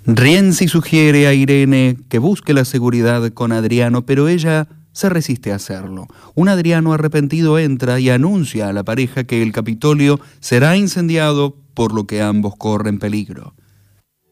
Rienzi sugiere a Irene que busque la seguridad con Adriano, pero ella se resiste a hacerlo. Un Adriano arrepentido entra y anuncia a la pareja que el Capitolio será incendiado, por lo que ambos corren peligro.